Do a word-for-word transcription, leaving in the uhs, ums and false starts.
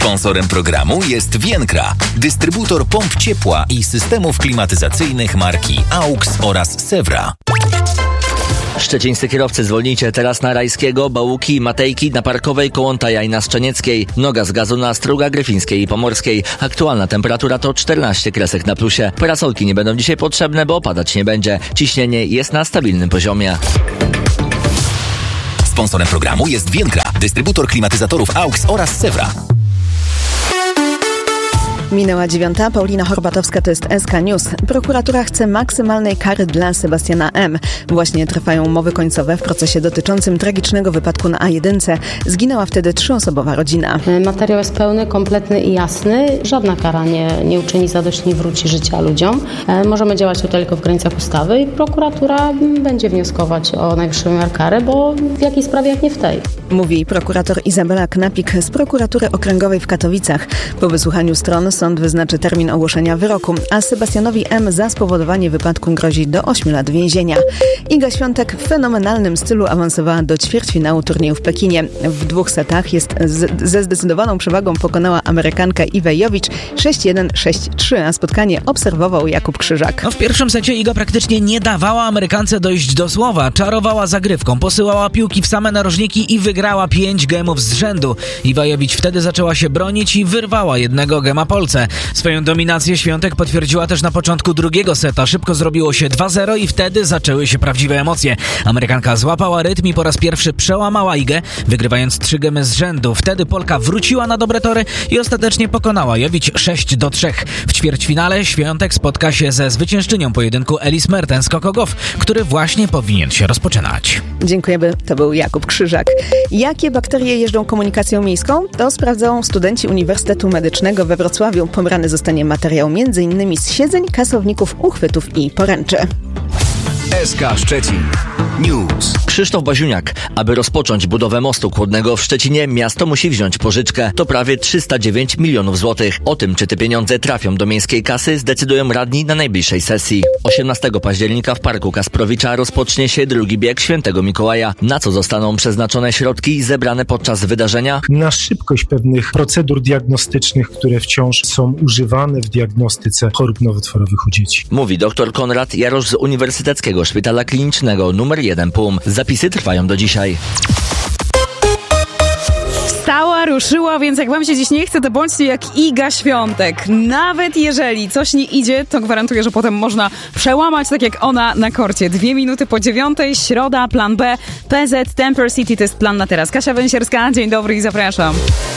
Sponsorem programu jest Vienkra, dystrybutor pomp ciepła i systemów klimatyzacyjnych marki AUX oraz Sewra. Szczecińscy kierowcy, zwolnijcie teraz na Rajskiego, Bałuki i Matejki, na Parkowej, Kołątaja i na Szczenieckiej. Noga z gazu na Struga, Gryfińskiej i Pomorskiej. Aktualna temperatura to czternaście kresek na plusie. Parasolki nie będą dzisiaj potrzebne, bo padać nie będzie. Ciśnienie jest na stabilnym poziomie. Sponsorem programu jest Vienkra, dystrybutor klimatyzatorów AUX oraz Sewra. Minęła dziewiąta. Paulina Horbatowska, to jest S K News. Prokuratura chce maksymalnej kary dla Sebastiana M. Właśnie trwają umowy końcowe w procesie dotyczącym tragicznego wypadku na A jeden. Zginęła wtedy trzyosobowa rodzina. Materiał jest pełny, kompletny i jasny. Żadna kara nie, nie uczyni zadość, nie wróci życia ludziom. Możemy działać tylko w granicach ustawy i prokuratura będzie wnioskować o najwyższą miarę karę, bo w jakiej sprawie, jak nie w tej. Mówi prokurator Izabela Knapik z prokuratury okręgowej w Katowicach. Po wysłuchaniu stron sąd wyznaczy termin ogłoszenia wyroku, a Sebastianowi M. za spowodowanie wypadku grozi do ośmiu lat więzienia. Iga Świątek w fenomenalnym stylu awansowała do ćwierćfinału turnieju w Pekinie. W dwóch setach jest z, ze zdecydowaną przewagą pokonała Amerykankę Iwę Jowicz sześć jeden sześć trzy, a spotkanie obserwował Jakub Krzyżak. No w pierwszym secie Iga praktycznie nie dawała Amerykance dojść do słowa. Czarowała zagrywką, posyłała piłki w same narożniki i wygrała pięć gemów z rzędu. Iwa Jowicz wtedy zaczęła się bronić i wyrwała jednego gema Polce. Swoją dominację Świątek potwierdziła też na początku drugiego seta. Szybko zrobiło się dwa zero i wtedy zaczęły się prawdziwe emocje. Amerykanka złapała rytm i po raz pierwszy przełamała Igę, wygrywając trzy gemy z rzędu. Wtedy Polka wróciła na dobre tory i ostatecznie pokonała Jowicz sześć do trzech. W ćwierćfinale Świątek spotka się ze zwyciężczynią pojedynku Elis Mertens-Kokogow, który właśnie powinien się rozpoczynać. Dziękujemy. To był Jakub Krzyżak. Jakie bakterie jeżdżą komunikacją miejską? To sprawdzą studenci Uniwersytetu Medycznego we Wrocławiu. Pobrany zostanie materiał między innymi z siedzeń, kasowników, uchwytów i poręczy. S K Szczecin News. Krzysztof Baziuniak. Aby rozpocząć budowę mostu kłodnego w Szczecinie, miasto musi wziąć pożyczkę. To prawie trzysta dziewięć milionów złotych. O tym, czy te pieniądze trafią do miejskiej kasy, zdecydują radni na najbliższej sesji. osiemnastego października w Parku Kasprowicza rozpocznie się drugi bieg Świętego Mikołaja. Na co zostaną przeznaczone środki zebrane podczas wydarzenia? Na szybkość pewnych procedur diagnostycznych, które wciąż są używane w diagnostyce chorób nowotworowych u dzieci. Mówi dr Konrad Jarosz z Uniwersyteckiego Szpitala Klinicznego numer jeden P U M. Zapisy trwają do dzisiaj. Wstała, ruszyła, więc jak wam się dziś nie chce, to bądźcie jak Iga Świątek. Nawet jeżeli coś nie idzie, to gwarantuję, że potem można przełamać, tak jak ona na korcie. Dwie minuty po dziewiątej, środa, plan B, P Z, Temper City, to jest plan na teraz. Kasia Węsierska, dzień dobry i zapraszam.